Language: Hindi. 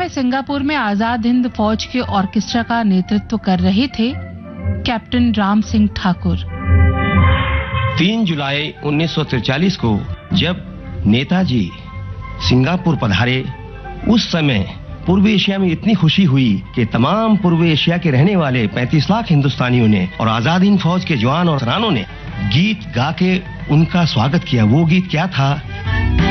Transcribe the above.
समय सिंगापुर में आजाद हिंद फौज के ऑर्केस्ट्रा का नेतृत्व कर रहे थे कैप्टन राम सिंह ठाकुर। 3 जुलाई 1943 को जब नेताजी सिंगापुर पधारे, उस समय पूर्वी एशिया में इतनी खुशी हुई कि तमाम पूर्वी एशिया के रहने वाले 35 लाख हिंदुस्तानियों ने और आजाद हिंद फौज के जवान और सरानों ने गीत गा के उनका स्वागत किया। वो गीत क्या था?